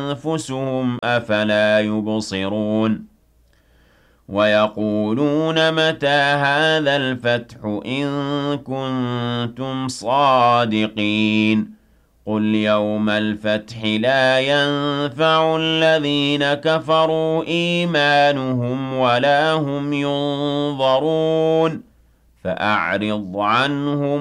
أنفسهم أفلا يبصرون ويقولون متى هذا الفتح إن كنتم صادقين قل يوم الفتح لا ينفع الذين كفروا إيمانهم ولا هم ينظرون فأعرض عنهم